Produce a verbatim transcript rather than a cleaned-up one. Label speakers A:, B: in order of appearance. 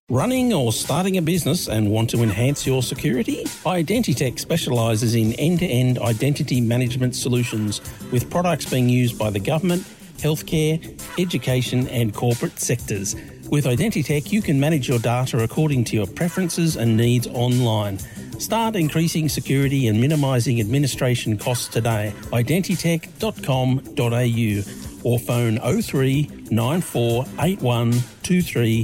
A: Running or starting a business and want to enhance your security? Identitech specialises in end-to-end identity management solutions with products being used by the government, healthcare, education and corporate sectors. With Identitech, you can manage your data according to your preferences and needs online. Start increasing security and minimising administration costs today. identitech dot com dot a u or phone oh three nine four eight one two three